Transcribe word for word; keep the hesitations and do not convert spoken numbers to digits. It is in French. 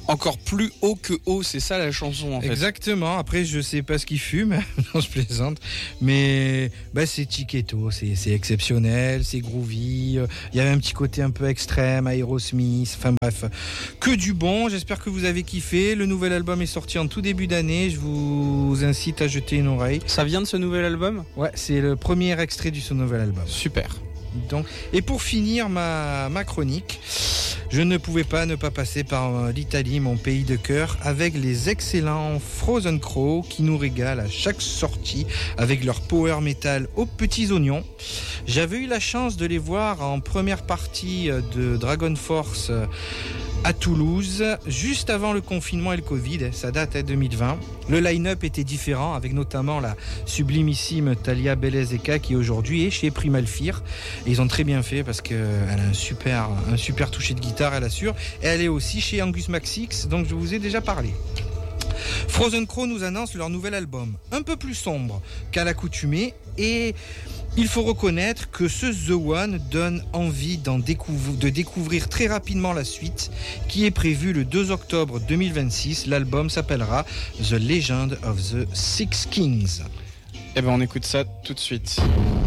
Encore plus haut que haut, c'est ça la chanson en fait. Exactement, après je sais pas ce qu'il fume, non je plaisante, mais bah, c'est Chiquetto, c'est, c'est exceptionnel, c'est groovy, il y avait un petit côté un peu extrême, Aerosmith, enfin bref, que du bon, j'espère que vous avez kiffé, le nouvel album est sorti en tout début d'année, je vous incite à jeter une oreille. Ça vient de ce nouvel album ? Ouais, c'est le premier extrait de ce nouvel album. Super. Donc, et pour finir ma, ma chronique, je ne pouvais pas ne pas passer par l'Italie, mon pays de cœur, avec les excellents Frozen Crow qui nous régalent à chaque sortie avec leur power metal aux petits oignons. J'avais eu la chance de les voir en première partie de Dragon Force à Toulouse, juste avant le confinement et le Covid, ça date à deux mille vingt. Le line-up était différent, avec notamment la sublimissime Talia Belezeka qui aujourd'hui est chez Primal Fear. Et ils ont très bien fait parce qu'elle a un super, un super toucher de guitare, elle assure. Et elle est aussi chez Angus Maxix, donc je vous ai déjà parlé. Frozen Crow nous annonce leur nouvel album, un peu plus sombre qu'à l'accoutumée, et il faut reconnaître que ce The One donne envie d'en découvrir, de découvrir très rapidement la suite, qui est prévue le deux octobre deux mille vingt-six. L'album s'appellera The Legend of the Six Kings. Eh ben on écoute ça tout de suite.